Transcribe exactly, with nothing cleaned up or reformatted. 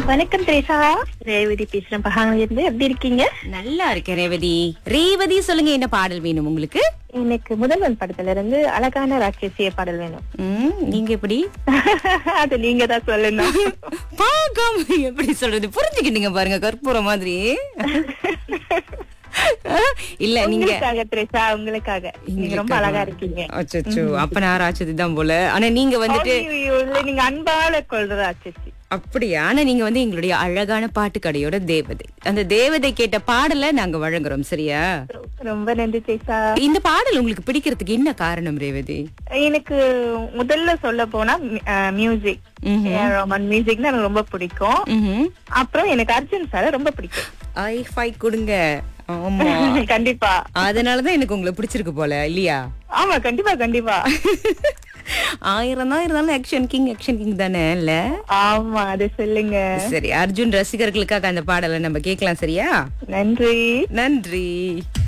வணக்கம் திரேசா, ரேவதி பேசுறேன் பஹாங்ல இருந்து. எப்படி இருக்கீங்க? நல்லா இருக்கேன் ரேவதி. ரேவதி சொல்லுங்க, என்ன பாடல் வேணும் உங்களுக்கு? எனக்கு முதல்வன் படத்துல இருந்து அழகான ராட்சசிய பாடல் வேணும். ம், நீங்க எப்படி அது நீங்க தான் சொல்லணும். பாக்காம எப்படி சொல்றது? புரிஞ்சுக்கிட்டீங்க பாருங்க, கற்பூரம் மாதிரி. இல்ல நீங்க உங்களுக்காக திரேசா, உங்களுக்காக. நீங்க ரொம்ப அழகா இருக்கீங்க. அச்சச்சோ, அப்ப நான் ராட்சசி தான் போல. ஆனா நீங்க வந்துட்டு ஐயோ, இல்ல, நீங்க அன்பால கொள்ற ராட்சசி. அப்படியா? ஆனா நீங்க வந்து எங்களுடைய அழகான பாட்டு கடையோட தேவதை. அந்த தேவதை கேட்ட பாடலை நாங்க வழங்குறோம், சரியா? ரொம்ப நன்றி திரேசா. இந்த பாடல் உங்களுக்கு பிடிக்கிறதுக்கு என்ன காரணம் ரேவதி? எனக்கு முதல்ல சொல்ல போனா மியூசிக், ரோமன் மியூசிக் தான் எனக்கு ரொம்ப பிடிக்கும். ம்ஹும். அப்புறம் எனக்கு அர்ஜுன் சார் ரொம்ப பிடிக்கும். ஐ ஃபை கொடுங்க. ஆமா, கண்டிப்பா. அதனாலதான் எனக்கு உங்களை பிடிச்சிருக்கு போல, இல்லையா? ஆமா, கண்டிப்பா கண்டிப்பா. ஆயிரம் தான் இருந்தாலும் ஆக்ஷன் கிங் ஆக்ஷன் கிங் தானே, இல்ல? ஆமா, அது சொல்லுங்க. சரி, அர்ஜுன் ரசிகர்களுக்காக அந்த பாடலை நம்ம கேட்கலாம், சரியா? நன்றி நன்றி.